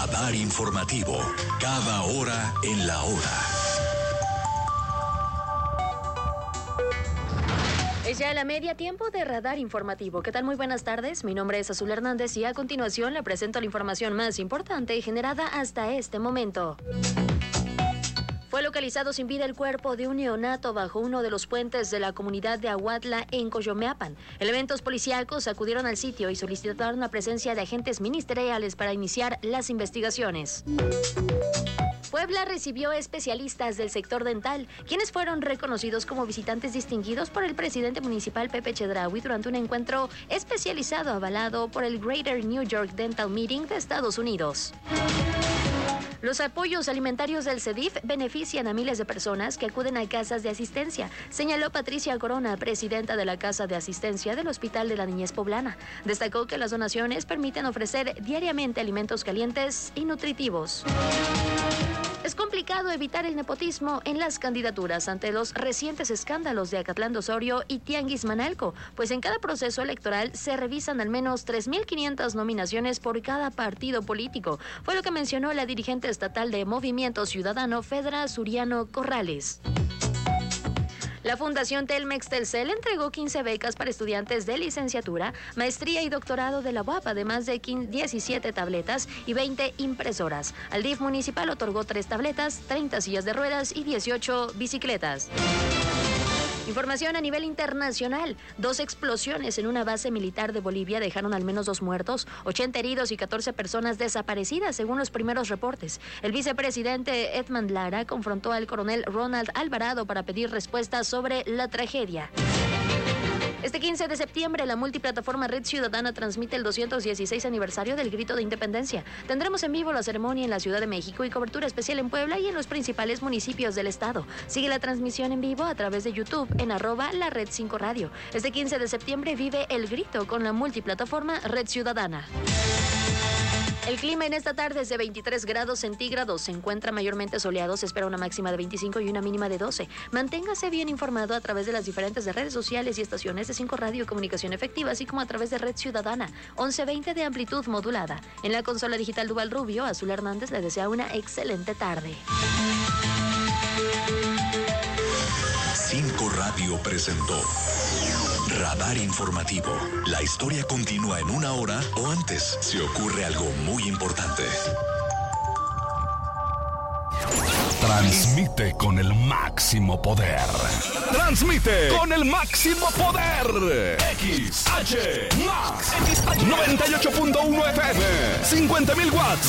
Radar informativo. Cada hora en la hora. Es ya la media tiempo de Radar Informativo. ¿Qué tal? Muy buenas tardes. Mi nombre es Azul Hernández y a continuación le presento la información más importante generada hasta este momento. Fue localizado sin vida el cuerpo de un neonato bajo uno de los puentes de la comunidad de Ahuatla en Coyomeapan. Elementos policíacos acudieron al sitio y solicitaron la presencia de agentes ministeriales para iniciar las investigaciones. Puebla recibió especialistas del sector dental, quienes fueron reconocidos como visitantes distinguidos por el presidente municipal Pepe Chedraui durante un encuentro especializado avalado por el Greater New York Dental Meeting de Estados Unidos. Los apoyos alimentarios del CEDIF benefician a miles de personas que acuden a casas de asistencia, señaló Patricia Corona, presidenta de la Casa de Asistencia del Hospital de la Niñez Poblana. Destacó que las donaciones permiten ofrecer diariamente alimentos calientes y nutritivos. Es complicado evitar el nepotismo en las candidaturas ante los recientes escándalos de Acatlán de Osorio y Tianguis Manalco, pues en cada proceso electoral se revisan al menos 3.500 nominaciones por cada partido político. Fue lo que mencionó la dirigente estatal de Movimiento Ciudadano, Fedra Suriano Corrales. La Fundación Telmex Telcel entregó 15 becas para estudiantes de licenciatura, maestría y doctorado de la UAP, además de 17 tabletas y 20 impresoras. Al DIF municipal otorgó 3 tabletas, 30 sillas de ruedas y 18 bicicletas. Información a nivel internacional. 2 explosiones en una base militar de Bolivia dejaron al menos 2 muertos, 80 heridos y 14 personas desaparecidas, según los primeros reportes. El vicepresidente Edmond Lara confrontó al coronel Ronald Alvarado para pedir respuestas sobre la tragedia. Este 15 de septiembre, la multiplataforma Red Ciudadana transmite el 216 aniversario del Grito de Independencia. Tendremos en vivo la ceremonia en la Ciudad de México y cobertura especial en Puebla y en los principales municipios del estado. Sigue la transmisión en vivo a través de YouTube en @LaRed5Radio. Este 15 de septiembre vive el grito con la multiplataforma Red Ciudadana. El clima en esta tarde es de 23 grados centígrados. Se encuentra mayormente soleado. Se espera una máxima de 25 y una mínima de 12. Manténgase bien informado a través de las diferentes redes sociales y estaciones de 5 Radio y Comunicación Efectiva, así como a través de Red Ciudadana, 1120 de amplitud modulada. En la consola digital Duval Rubio, Azul Hernández le desea una excelente tarde. 5 Radio presentó Radar Informativo. La historia continúa en una hora o antes si ocurre algo muy importante. Transmite con el máximo poder. Transmite con el máximo poder. XH Max 98.1 FM, 50.000 watts.